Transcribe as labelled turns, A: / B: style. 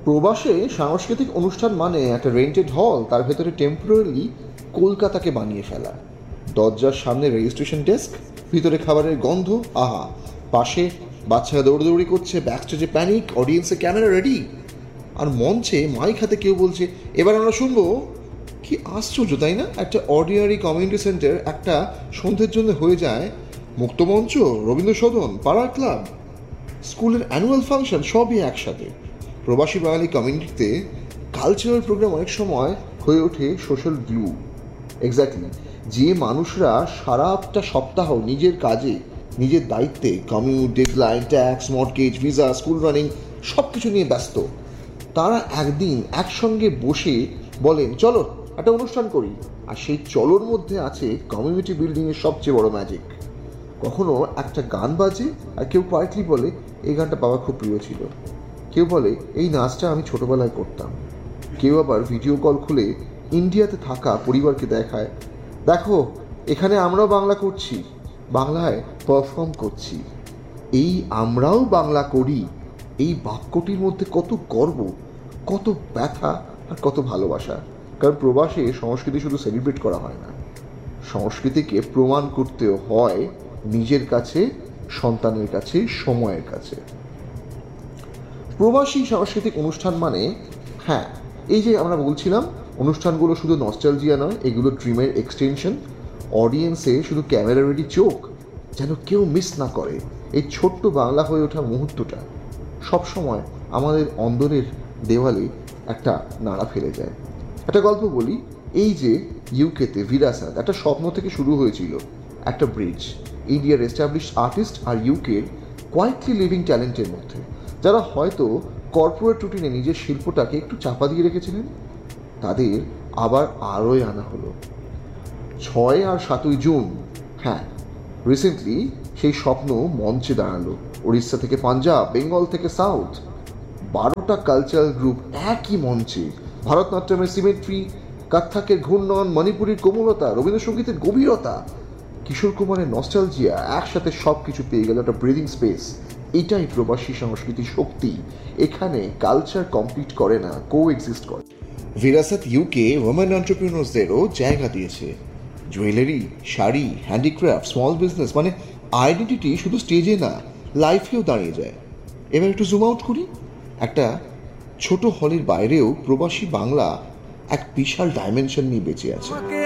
A: প্রবাসে সাংস্কৃতিক অনুষ্ঠান মানে একটা রেন্টেড হল, তার ভেতরে টেম্পোরারি কলকাতাকে বানিয়ে ফেলা। দরজার সামনে রেজিস্ট্রেশন ডেস্ক, ভিতরে খাবারের গন্ধ, আহা, পাশে বাচ্চারা দৌড়দৌড়ি করছে, ব্যাকস্টেজে প্যানিক, অডিয়েন্সে ক্যামেরা রেডি, আর মঞ্চে মাইক হাতে কেউ বলছে এবার আমরা শুনবো। কি আশ্চর্য, তাই না? একটা অর্ডিনারি কমিউনিটি সেন্টার একটা সন্ধ্যের জন্য হয়ে যায় মুক্তমঞ্চ, রবীন্দ্র সদন, পাড়ার ক্লাব, স্কুলের অ্যানুয়াল ফাংশন, সবই একসাথে। প্রবাসী বাঙালি কমিউনিটিতে কালচারাল প্রোগ্রাম অনেক সময় হয়ে ওঠে সোশ্যাল গ্লু। এক্স্যাক্টলি, যে মানুষরা সারাটা সপ্তাহ নিজের কাজে, নিজের দায়িত্বে, commute, deadline, tax, mortgage, visa, school running সব কিছু নিয়ে ব্যস্ত, তারা একদিন একসঙ্গে বসে বলেন চলো একটা অনুষ্ঠান করি। আর সেই চলোর মধ্যে আছে কমিউনিটি বিল্ডিংয়ের সবচেয়ে বড় ম্যাজিক। কখনো একটা গান বাজে আর কেউ কোয়াইটলি বলে এই গানটা বাবা খুব প্রিয় ছিল, কেউ বলে এই নাচটা আমি ছোটবেলায় করতাম, কেউ আবার ভিডিও কল খুলে ইন্ডিয়াতে থাকা পরিবারকে দেখায়, দেখো এখানে আমরাও বাংলা করছি, বাংলায় পারফর্ম করছি। এই আমরাও বাংলা করি, এই বাক্যটির মধ্যে কত গর্ব, কত ব্যথা আর কত ভালোবাসা। কারণ প্রবাসে সংস্কৃতি শুধু সেলিব্রেট করা হয় না, সংস্কৃতিকে প্রমাণ করতেও হয় নিজের কাছে, সন্তানের কাছে, সময়ের কাছে। প্রবাসী সাংস্কৃতিক অনুষ্ঠান মানে, হ্যাঁ, এই যে আমরা বলছিলাম অনুষ্ঠানগুলো শুধু নস্টালজিয়া নয়, এগুলো ড্রিমের এক্সটেনশন। অডিয়েন্সে শুধু ক্যামেরা রেডি চোখ, যেন কেউ মিস না করে এই ছোট্ট বাংলা হয়ে ওঠা মুহূর্তটা সবসময় আমাদের অন্দরের দেওয়ালে একটা নাড়া ফেলে যায়। একটা গল্প বলি, এই যে ইউকেতে ভিরাসাত একটা স্বপ্ন থেকে শুরু হয়েছিল, একটা ব্রিজ ইন্ডিয়ার এস্টাবলিশড আর্টিস্ট আর ইউকের কোয়াইটলি লিভিং ট্যালেন্টের মধ্যে, যারা হয়তো কর্পোরেট রুটিনে নিজের শিল্পটাকে একটু চাপা দিয়ে রেখেছিলেন। তাদের আবার আরোয় আনা হলো 6 আর 7 জুন। হ্যাঁ, রিসেন্টলি সেই স্বপ্ন মঞ্চে দাঁড়ালো। উড়িষ্যা থেকে পাঞ্জাব, বেঙ্গল থেকে সাউথ, 12টা কালচারাল গ্রুপ একই মঞ্চে। ভারতনাট্যমের সিমেট্রি, কত্থকের ঘূর্ণন, মণিপুরীর কোমলতা, রবীন্দ্রসঙ্গীতের গভীরতা, কিশোর কুমারের নস্টালজিয়া, একসাথে সব কিছু পেয়ে গেল একটা ব্রিদিং স্পেস। এটাই প্রবাসী সংস্কৃতির শক্তি। এখানে কালচার কম্পিট করে না, কো এক্সিস্ট করে। ভিরাসাত ইউকে ওমেন এন্টারপ্রিনিয়র্সদেরও জায়গা দিয়েছে। Jewellery, sari, handicraft, small business, মানে আইডেন্টিটি শুধু স্টেজে না, লাইফেও দাঁড়িয়ে যায়। এবার একটু জুম আউট করি। একটা ছোট হলের বাইরেও প্রবাসী বাংলা এক বিশাল ডাইমেনশন নিয়ে বেঁচে আছে।